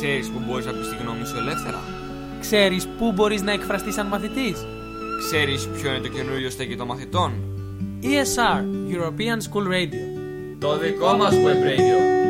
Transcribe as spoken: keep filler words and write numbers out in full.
Ξέρεις που μπορείς να πεις τη γνώμη σου ελεύθερα? Ξέρεις πού μπορείς να εκφραστείς σαν μαθητής? Ξέρεις ποιο είναι το καινούριο στέκι των μαθητών? ι ες αρ, European School Radio. Το δικό μας web radio.